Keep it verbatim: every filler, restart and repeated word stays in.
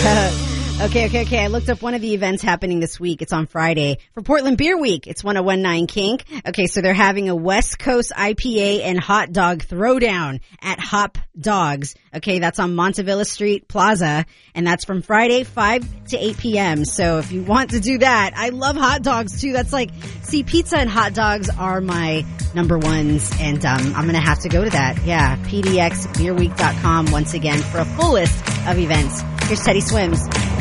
Okay, okay, okay. I looked up one of the events happening this week. It's on Friday for Portland Beer Week. It's one oh one point nine Kink. Okay, so they're having a West Coast I P A and hot dog throwdown at Hop Dogs. Okay, that's on Montevilla Street Plaza, and that's from Friday five to eight p.m. So if you want to do that, I love hot dogs too. That's like, see, pizza and hot dogs are my number ones, and um, I'm going to have to go to that. Yeah, P D X beer week dot com once again for a full list of events. Here's Teddy Swims.